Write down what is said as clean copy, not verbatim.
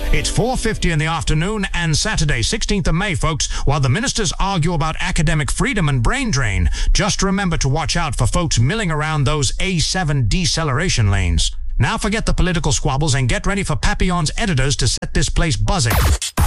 It's 4:50 in the afternoon and Saturday, 16th of May, folks, while the ministers argue about academic freedom and brain drain. Just remember to watch out for folks milling around those A7 deceleration lanes. Now forget the political squabbles and get ready for Papillon's editors to set this place buzzing.